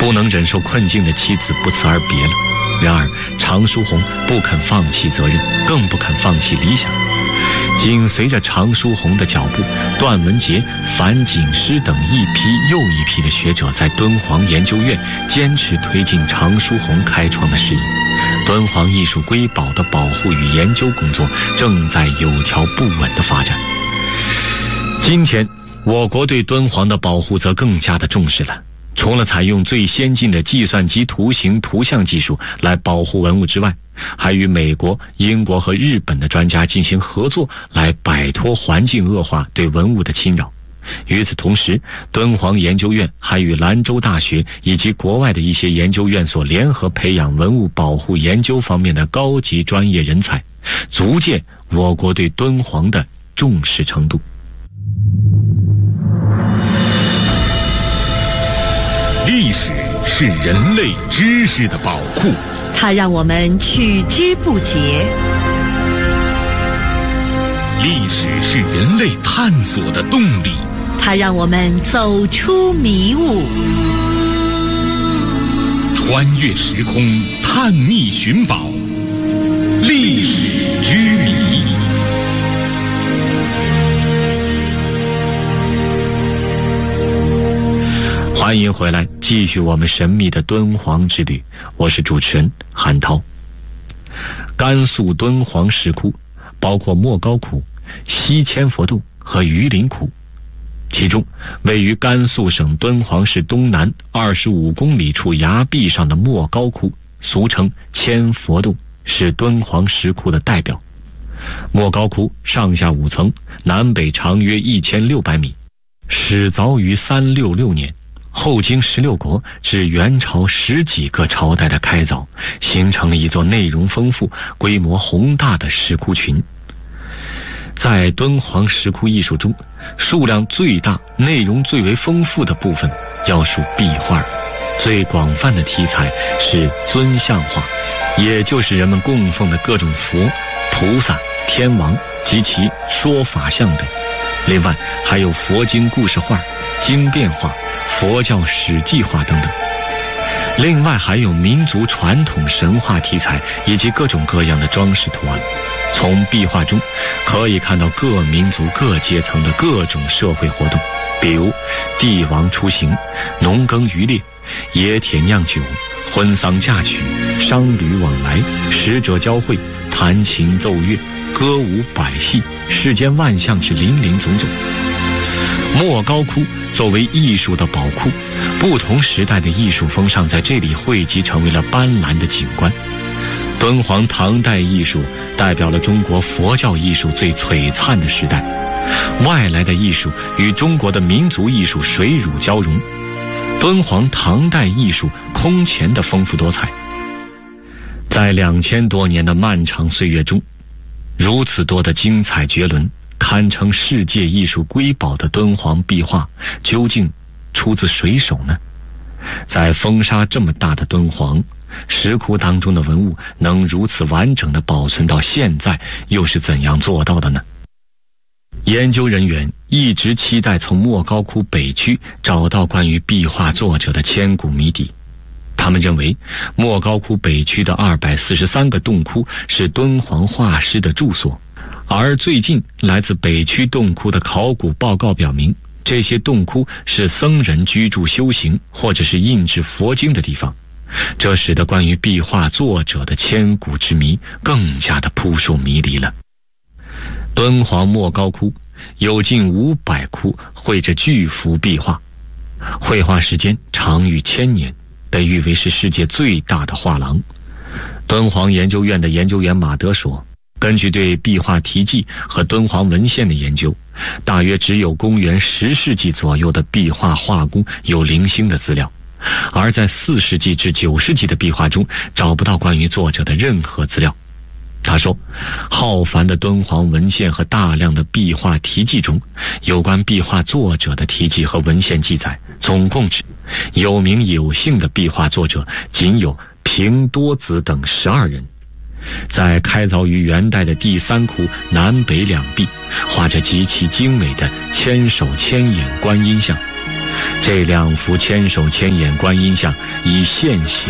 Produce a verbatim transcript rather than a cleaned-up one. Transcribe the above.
不能忍受困境的妻子不辞而别了。然而常书鸿不肯放弃责任，更不肯放弃理想。紧随着常书鸿的脚步，段文杰、樊锦诗等一批又一批的学者在敦煌研究院坚持推进常书鸿开创的事业。敦煌艺术瑰宝的保护与研究工作正在有条不紊地发展。今天我国对敦煌的保护则更加的重视了。除了采用最先进的计算机图形图像技术来保护文物之外，还与美国、英国和日本的专家进行合作，来摆脱环境恶化对文物的侵扰。与此同时，敦煌研究院还与兰州大学以及国外的一些研究院所联合培养文物保护研究方面的高级专业人才，足见我国对敦煌的重视程度。 历史是人类知识的宝库， 它让我们取之不竭。 历史是人类探索的动力， 它让我们走出迷雾。 穿越时空，探秘寻宝，历史之谜。 欢迎回来，继续我们神秘的敦煌之旅。我是主持人韩涛。甘肃敦煌石窟包括莫高窟、西千佛洞和榆林窟，其中位于甘肃省敦煌市东南二十五公里处崖壁上的莫高窟，俗称千佛洞，是敦煌石窟的代表。莫高窟上下五层，南北长约一千六百米，始凿于三六六年。后经十六国至元朝十几个朝代的开凿，形成了一座内容丰富、规模宏大的石窟群。在敦煌石窟艺术中，数量最大、内容最为丰富的部分要数壁画，最广泛的题材是尊像画，也就是人们供奉的各种佛、菩萨、天王及其说法像等。另外还有佛经故事画、经变画、佛教史记画等等。另外还有民族传统神话题材以及各种各样的装饰图案。从壁画中可以看到各民族各阶层的各种社会活动，比如帝王出行、农耕渔猎、冶铁酿酒、婚丧嫁娶、商旅往来、使者交会、弹琴奏乐、歌舞百戏，世间万象之林林总总。莫高窟作为艺术的宝库，不同时代的艺术风尚在这里汇集，成为了斑斓的景观。敦煌唐代艺术代表了中国佛教艺术最璀璨的时代，外来的艺术与中国的民族艺术水乳交融，敦煌唐代艺术空前的丰富多彩。在两千多年的漫长岁月中，如此多的精彩绝伦，堪称世界艺术瑰宝的敦煌壁画，究竟出自谁手呢？在风沙这么大的敦煌，石窟当中的文物能如此完整地保存到现在，又是怎样做到的呢？研究人员一直期待从莫高窟北区找到关于壁画作者的千古谜底。他们认为莫高窟北区的二百四十三个洞窟是敦煌画师的住所，而最近来自北区洞窟的考古报告表明，这些洞窟是僧人居住修行或者是印制佛经的地方，这使得关于壁画作者的千古之谜更加的扑朔迷离了。敦煌莫高窟有近五百窟绘着巨幅壁画，绘画时间长逾千年，被誉为是世界最大的画廊。敦煌研究院的研究员马德说，根据对壁画题记和敦煌文献的研究，大约只有公元十世纪左右的壁画画工有零星的资料，而在四世纪至九世纪的壁画中找不到关于作者的任何资料。他说，浩繁的敦煌文献和大量的壁画题记中，有关壁画作者的题记和文献记载总共只有名有姓的壁画作者仅有平多子等十二人。在开凿于元代的第三窟南北两壁，画着极其精美的千手千眼观音像， 这两幅千手千眼观音像已现形